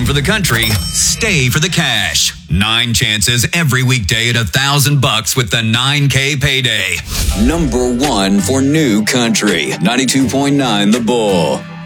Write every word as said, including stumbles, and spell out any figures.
for the country, stay for the cash. Nine chances every weekday at a thousand bucks with the nine K payday. Number one for new country. ninety-two point nine The Bull.